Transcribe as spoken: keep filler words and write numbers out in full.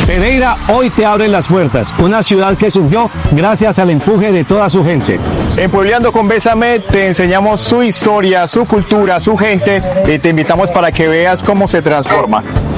Pereira hoy te abre las puertas, una ciudad que surgió gracias al empuje de toda su gente. En Puebleando con Bésame te enseñamos su historia, su cultura, su gente y te invitamos para que veas cómo se transforma.